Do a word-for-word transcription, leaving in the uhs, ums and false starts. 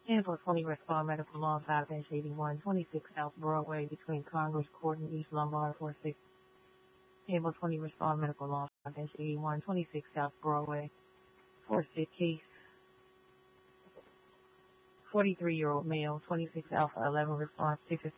Tampa twenty respond medical law five eighty-one twenty-six South Broadway between Congress Court and East Lombard four six. Tampa twenty respond medical law five eighty-one twenty-six South Broadway four six case. forty-three-year-old male, twenty-six Alpha eleven response six